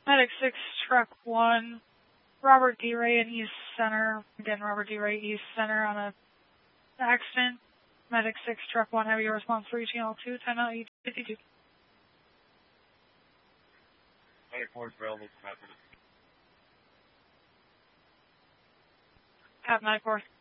Medic 6, Truck 1, Robert D. Ray in East Center. Again, Robert D. Ray, East Center on a accident. Medic 6, Truck 1, have your response for channel 2, 10 out 52. Medic 4 is available to pass it. Medic 4.